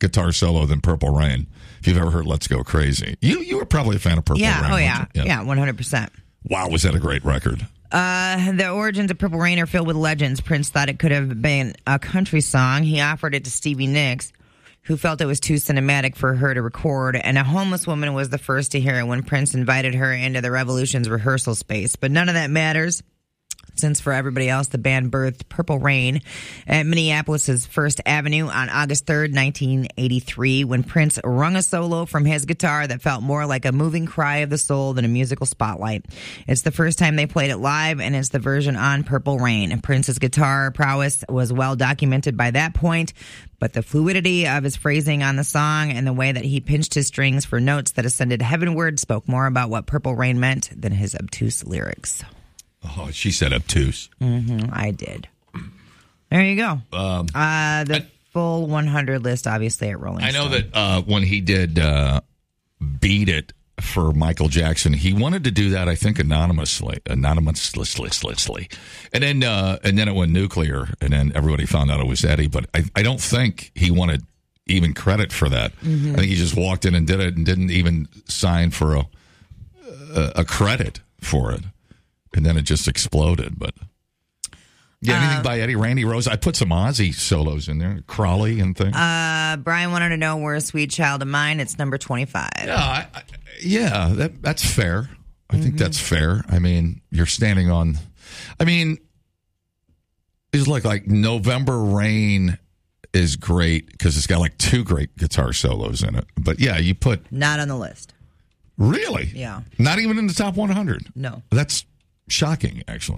guitar solo than Purple Rain. If you've ever heard Let's Go Crazy. You were probably a fan of Purple Rain. Yeah, 100%. Wow, was that a great record. The origins of Purple Rain are filled with legends. Prince thought it could have been a country song. He offered it to Stevie Nicks, who felt it was too cinematic for her to record, and a homeless woman was the first to hear it when Prince invited her into the Revolution's rehearsal space. But none of that matters, since for everybody else, the band birthed Purple Rain at Minneapolis' First Avenue on August 3rd, 1983, when Prince wrung a solo from his guitar that felt more like a moving cry of the soul than a musical spotlight. It's the first time they played it live, and it's the version on Purple Rain. Prince's guitar prowess was well documented by that point, but the fluidity of his phrasing on the song and the way that he pinched his strings for notes that ascended heavenward spoke more about what Purple Rain meant than his obtuse lyrics. Oh, she said obtuse. I did. There you go. The full 100 list, obviously, at Rolling Stone. I know that when he did Beat It for Michael Jackson, he wanted to do that, I think, anonymously. And then it went nuclear, and then everybody found out it was Eddie. But I don't think he wanted even credit for that. I think he just walked in and did it and didn't even sign for a credit for it. And then it just exploded. But yeah, anything by Eddie, Randy Rose. I put some Ozzy solos in there, Crawley and things. Brian wanted to know where Sweet Child of Mine. It's number 25. Yeah, that's fair. I think that's fair. I mean, you're standing on. I mean, it's like November Rain is great because it's got like 2 great guitar solos in it. But yeah, you put not on the list. Really? Yeah. Not even in the top 100. No. That's shocking, actually.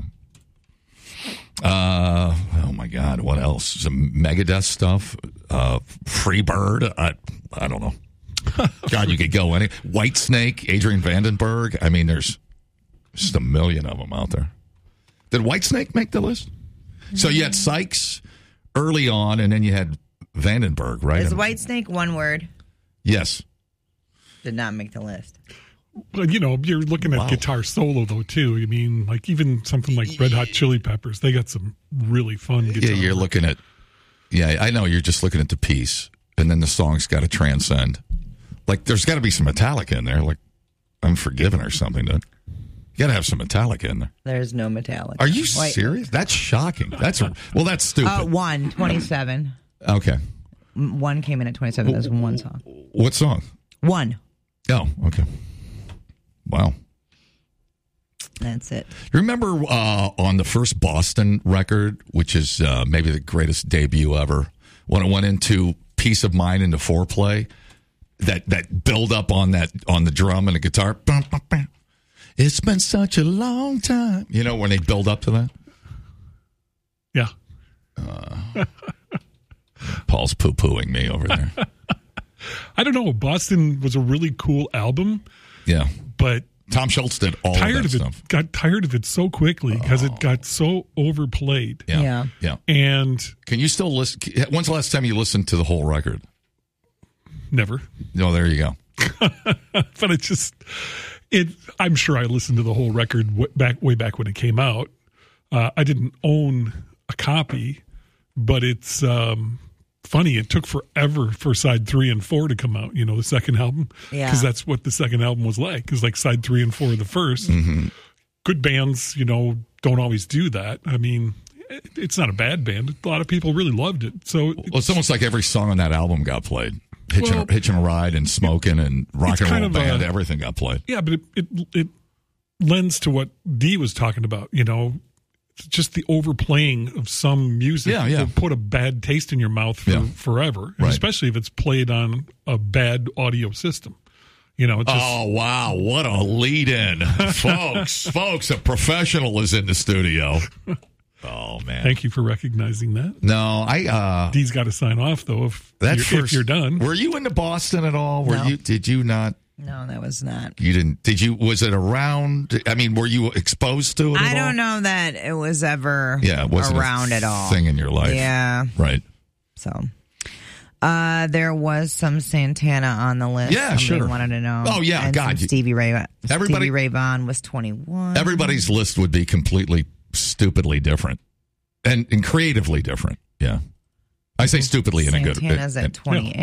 Oh my God, what else? Some Megadeth stuff. Freebird. I don't know. God, you could go any. Whitesnake, Adrian Vandenberg. I mean, there's just a million of them out there. Did Whitesnake make the list? So you had Sykes early on, and then you had Vandenberg, right? Is Whitesnake one word? Yes. Did not make the list. But, you're looking at guitar solo, though, too. I mean, like, even something like Red Hot Chili Peppers, they got some really fun guitar. Yeah, you're looking at... Yeah, I know. You're just looking at the piece, and then the song's got to transcend. Like, there's got to be some Metallica in there, like Unforgiven or something. You got to have some Metallica in there. There's no Metallica. Are you serious? That's shocking. That's stupid. 27. Okay. 1 came in at 27. There's one song. What song? 1. Oh, okay. Wow. That's it. Remember on the first Boston record, which is maybe the greatest debut ever, when it went into Peace of Mind into Foreplay, that build up on the drum and the guitar. It's been such a long time. You know, when they build up to that? Yeah. Paul's poo-pooing me over there. I don't know. Boston was a really cool album. Yeah. But Tom Schultz did all of that stuff. Got tired of it so quickly because it got so overplayed. Yeah. And can you still listen? When's the last time you listened to the whole record? Never. No, there you go. But I'm sure I listened to the whole record way back when it came out. I didn't own a copy, but it's funny. It took forever for side 3 and 4 to come out, the second album. Yeah. Because that's what the second album was like. It was like side 3 and 4 of the first. Mm-hmm. Good bands, don't always do that. I mean, it's not a bad band. A lot of people really loved it. So it's almost like every song on that album got played. Hitching a Ride and Smoking and Rock and Roll Band, everything got played. Yeah, but it lends to what Dee was talking about, just the overplaying of some music will put a bad taste in your mouth for forever, right. Especially if it's played on a bad audio system. Oh, wow. What a lead-in. Folks, a professional is in the studio. Oh, man. Thank you for recognizing that. No, Dee's got to sign off, though, if you're done. Were you into Boston at all? No. Did you not? No, that was not. You didn't? Did you? Was it around? I mean, were you exposed to it I don't know that it was ever it wasn't around a at all. Thing in your life. Yeah. Right. So, there was some Santana on the list. Yeah, Somebody wanted to know. Oh, yeah, and God. Stevie Ray Vaughan was 21. Everybody's list would be completely stupidly different and creatively different. Yeah. I say stupidly in a good way. Santana's at 28.